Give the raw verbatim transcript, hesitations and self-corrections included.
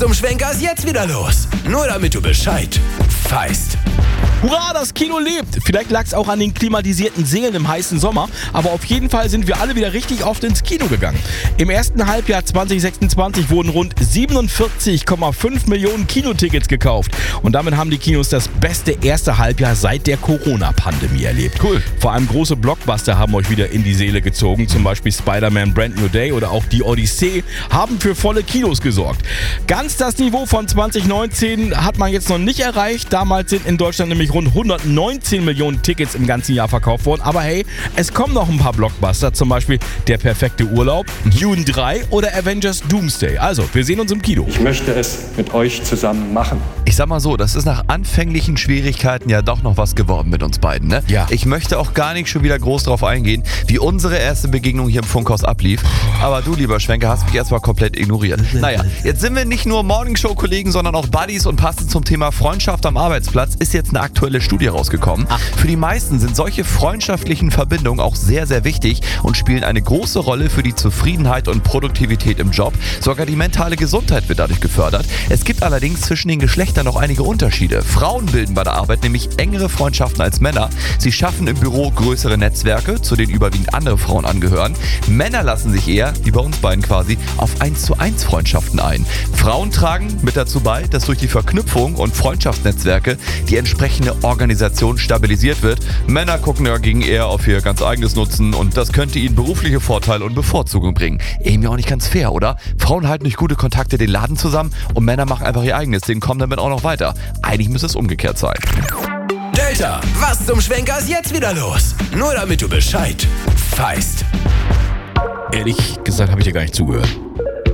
Zum Schwenker ist jetzt wieder los. Nur damit du Bescheid weißt. Hurra, das Kino lebt! Vielleicht lag es auch an den klimatisierten Sälen im heißen Sommer, aber auf jeden Fall sind wir alle wieder richtig oft ins Kino gegangen. Im ersten Halbjahr zwanzig sechsundzwanzig wurden rund siebenundvierzig Komma fünf Millionen Kinotickets gekauft. Und damit haben die Kinos das beste erste Halbjahr seit der Corona-Pandemie erlebt. Cool. Vor allem große Blockbuster haben euch wieder in die Seele gezogen. Zum Beispiel Spider-Man Brand New Day oder auch Die Odyssee haben für volle Kinos gesorgt. Ganz das Niveau von zwanzig neunzehn hat man jetzt noch nicht erreicht. Damals sind in Deutschland nämlich rund hundertneunzehn Millionen Tickets im ganzen Jahr verkauft worden. Aber hey, es kommen noch ein paar Blockbuster, zum Beispiel Der perfekte Urlaub, Dune drei oder Avengers Doomsday. Also, wir sehen uns im Kino. Ich möchte es mit euch zusammen machen. Ich sag mal so, das ist nach anfänglichen Schwierigkeiten ja doch noch was geworden mit uns beiden, ne? Ja. Ich möchte auch gar nicht schon wieder groß drauf eingehen, wie unsere erste Begegnung hier im Funkhaus ablief. Aber du, lieber Schwenker, hast mich erstmal komplett ignoriert. Naja, jetzt sind wir nicht nur Morningshow-Kollegen, sondern auch Buddies und passend zum Thema Freundschaft am Arbeitsplatz ist jetzt eine aktuelle Studie rausgekommen. Ach. Für die meisten sind solche freundschaftlichen Verbindungen auch sehr, sehr wichtig und spielen eine große Rolle für die Zufriedenheit und Produktivität im Job. Sogar die mentale Gesundheit wird dadurch gefördert. Es gibt allerdings zwischen den Geschlechtern noch einige Unterschiede. Frauen bilden bei der Arbeit nämlich engere Freundschaften als Männer. Sie schaffen im Büro größere Netzwerke, zu denen überwiegend andere Frauen angehören. Männer lassen sich eher, wie bei uns beiden quasi, auf eins zu eins Freundschaften ein. Frauen tragen mit dazu bei, dass durch die Verknüpfung und Freundschaftsnetzwerke die entsprechende Organisation stabilisiert wird. Männer gucken dagegen eher auf ihr ganz eigenes Nutzen und das könnte ihnen berufliche Vorteile und Bevorzugung bringen. Irgendwie auch nicht ganz fair, oder? Frauen halten durch gute Kontakte den Laden zusammen und Männer machen einfach ihr eigenes Ding, kommen damit auch noch weiter. Eigentlich müsste es umgekehrt sein. Delta, was zum Schwenker ist jetzt wieder los? Nur damit du Bescheid weißt. Ehrlich gesagt habe ich dir gar nicht zugehört.